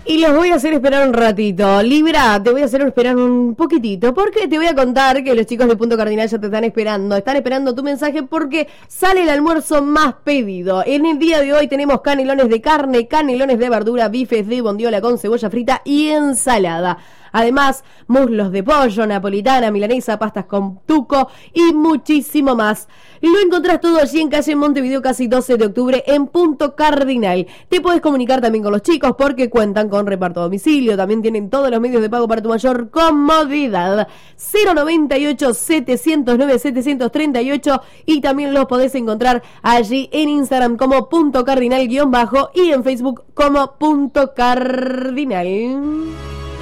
Y los voy a hacer esperar un ratito. Libra, te voy a hacer esperar un poquitito, porque te voy a contar que los chicos de Punto Cardinal ya te están esperando. Están esperando tu mensaje porque sale el almuerzo más pedido. En el día de hoy tenemos canelones de carne, canelones de verdura, bifes de bondiola con cebolla frita y ensalada. Además, muslos de pollo, napolitana, milanesa, pastas con tuco y muchísimo más. Lo encontrás todo allí en calle Montevideo, casi 12 de octubre, en Punto Cardinal. Te podés comunicar también con los chicos porque cuentan con reparto a domicilio. También tienen todos los medios de pago para tu mayor comodidad. 098-709-738 y también los podés encontrar allí en Instagram como Punto Cardinal_ y en Facebook como Punto Cardinal.